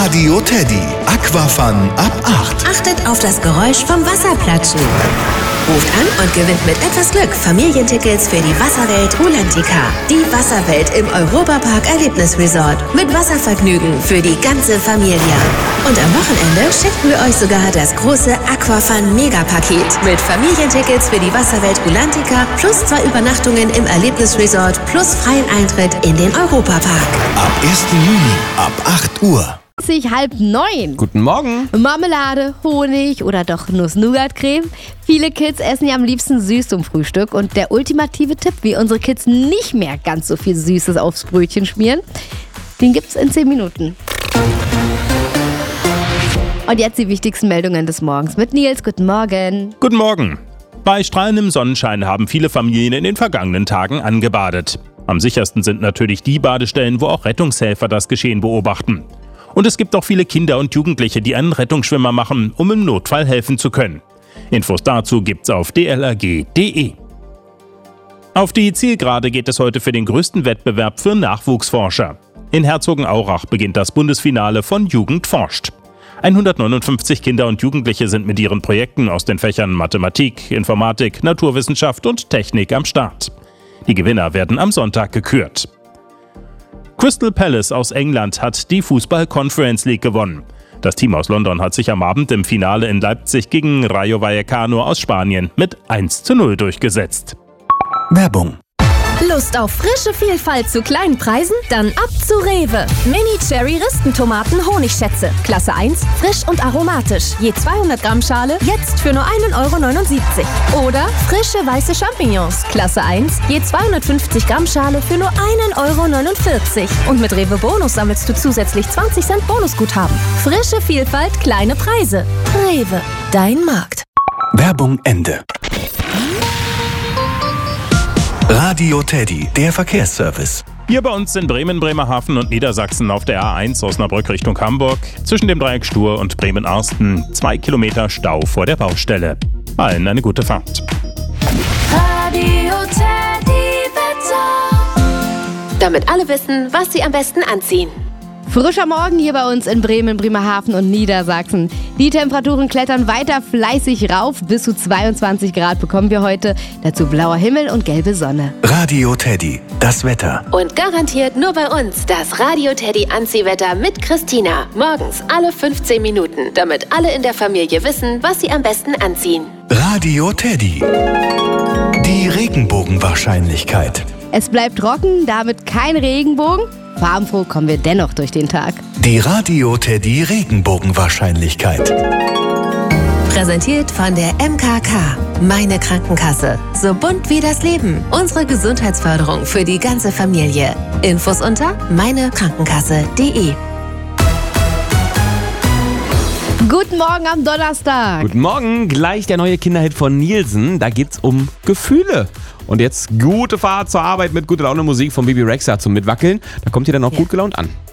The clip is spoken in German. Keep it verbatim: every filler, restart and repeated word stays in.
Radio Teddy. Aquafun ab acht. Achtet auf das Geräusch vom Wasserplatschen. Ruft an und gewinnt mit etwas Glück Familientickets für die Wasserwelt Rulantica. Die Wasserwelt im Europapark Erlebnisresort. Mit Wasservergnügen für die ganze Familie. Und am Wochenende schicken wir euch sogar das große Aquafun Megapaket. Mit Familientickets für die Wasserwelt Rulantica plus zwei Übernachtungen im Erlebnisresort plus freien Eintritt in den Europapark. Ab ersten Juni ab acht Uhr. halb neun. Guten Morgen. Marmelade, Honig oder doch Nuss-Nougat-Creme. Viele Kids essen ja am liebsten süß zum Frühstück. Und der ultimative Tipp, wie unsere Kids nicht mehr ganz so viel Süßes aufs Brötchen schmieren, den gibt's in zehn Minuten. Und jetzt die wichtigsten Meldungen des Morgens mit Nils. Guten Morgen. Guten Morgen. Bei strahlendem Sonnenschein haben viele Familien in den vergangenen Tagen angebadet. Am sichersten sind natürlich die Badestellen, wo auch Rettungshelfer das Geschehen beobachten. Und es gibt auch viele Kinder und Jugendliche, die einen Rettungsschwimmer machen, um im Notfall helfen zu können. Infos dazu gibt's auf d l r g punkt d e. Auf die Zielgerade geht es heute für den größten Wettbewerb für Nachwuchsforscher. In Herzogenaurach beginnt das Bundesfinale von Jugend forscht. hundertneunundfünfzig Kinder und Jugendliche sind mit ihren Projekten aus den Fächern Mathematik, Informatik, Naturwissenschaft und Technik am Start. Die Gewinner werden am Sonntag gekürt. Crystal Palace aus England hat die Fußball-Conference League gewonnen. Das Team aus London hat sich am Abend im Finale in Leipzig gegen Rayo Vallecano aus Spanien mit eins zu null durchgesetzt. Werbung. Lust auf frische Vielfalt zu kleinen Preisen? Dann ab zu Rewe. Mini-Cherry-Ristentomaten Honigschätze. Klasse eins, frisch und aromatisch. Je zweihundert Gramm Schale, jetzt für nur einen Euro neunundsiebzig. Oder frische weiße Champignons. Klasse eins, je zweihundertfünfzig Gramm Schale für nur einen Euro neunundvierzig. Und mit Rewe Bonus sammelst du zusätzlich zwanzig Cent Bonusguthaben. Frische Vielfalt, kleine Preise. Rewe, dein Markt. Werbung Ende. Radio Teddy, der Verkehrsservice. Hier bei uns in Bremen, Bremerhaven und Niedersachsen auf der A eins Osnabrück Richtung Hamburg. Zwischen dem Dreieck Stur und Bremen-Arsten zwei Kilometer Stau vor der Baustelle. Allen eine gute Fahrt. Radio Teddy Wetter. Damit alle wissen, was sie am besten anziehen. Frischer Morgen hier bei uns in Bremen, Bremerhaven und Niedersachsen. Die Temperaturen klettern weiter fleißig rauf. Bis zu zweiundzwanzig Grad bekommen wir heute. Dazu blauer Himmel und gelbe Sonne. Radio Teddy, das Wetter. Und garantiert nur bei uns das Radio Teddy Anziehwetter mit Christina. Morgens alle fünfzehn Minuten, damit alle in der Familie wissen, was sie am besten anziehen. Radio Teddy. Die Regenbogenwahrscheinlichkeit. Es bleibt trocken, damit kein Regenbogen. Farbenfroh kommen wir dennoch durch den Tag. Die Radio Teddy Regenbogenwahrscheinlichkeit. Präsentiert von der M K K. Meine Krankenkasse. So bunt wie das Leben. Unsere Gesundheitsförderung für die ganze Familie. Infos unter meine krankenkasse punkt d e. Guten Morgen am Donnerstag. Guten Morgen, gleich der neue Kinderhit von Nielsen. Da geht's um Gefühle. Und jetzt gute Fahrt zur Arbeit mit guter Laune Musik von Bibi Rexha zum Mitwackeln. Da kommt ihr dann auch ja. gut gelaunt an.